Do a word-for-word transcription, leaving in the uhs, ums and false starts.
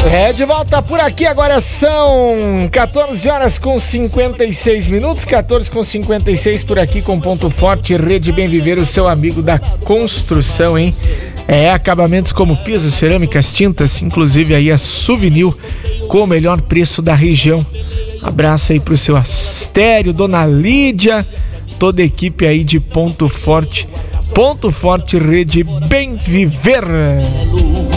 É, de volta por aqui, agora são quatorze horas com cinquenta e seis minutos, quatorze com cinquenta e seis por aqui com Ponto Forte, Rede Bem Viver, o seu amigo da construção, hein? É, acabamentos como pisos, cerâmicas, tintas, inclusive aí a Souvenir com o melhor preço da região. Abraço aí pro seu Astério, Dona Lídia, toda a equipe aí de Ponto Forte. Ponto Forte, Rede Bem Viver.